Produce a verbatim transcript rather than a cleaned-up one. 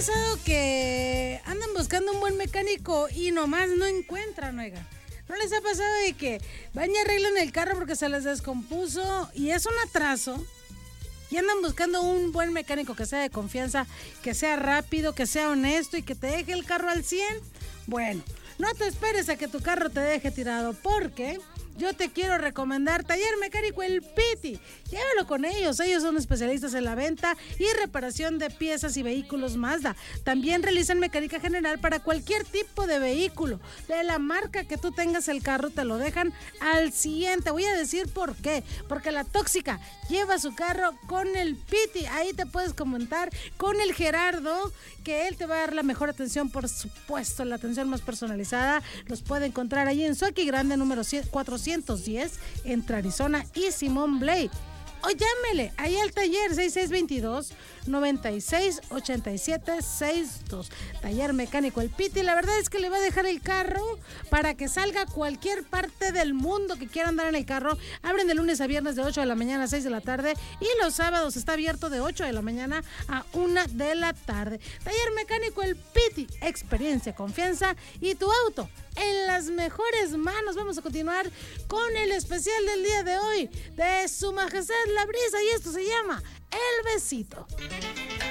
pasado que andan buscando un buen mecánico y nomás no encuentran, oiga? ¿No les ha pasado de que van y arreglan el carro porque se les descompuso y es un atraso? Y andan buscando un buen mecánico que sea de confianza, que sea rápido, que sea honesto y que te deje el carro al cien. Bueno, no te esperes a que tu carro te deje tirado, porque yo te quiero recomendar Taller Mecánico El Piti. Llévalo con ellos, ellos son especialistas en la venta y reparación de piezas y vehículos Mazda. También realizan mecánica general para cualquier tipo de vehículo. De la marca que tú tengas el carro, te lo dejan al cien. Te voy a decir por qué. Porque la tóxica lleva su carro con el Piti. Ahí te puedes comentar con el Gerardo, que él te va a dar la mejor atención, por supuesto, la atención más personalizada. Los puede encontrar ahí en Suaki Grande, número cuatrocientos diez, entre Arizona y Simón Blay. O llámele ahí al taller seis seis dos dos, nueve seis ocho siete seis dos. Taller Mecánico El Piti. La verdad es que le va a dejar el carro para que salga a cualquier parte del mundo que quiera andar en el carro. Abren de lunes a viernes de ocho de la mañana a seis de la tarde y los sábados está abierto de ocho de la mañana a una de la tarde. Taller Mecánico El Piti. Experiencia, confianza y tu auto en las mejores manos. Vamos a continuar con el especial del día de hoy de Su Majestad La Brisa, y esto se llama El Besito.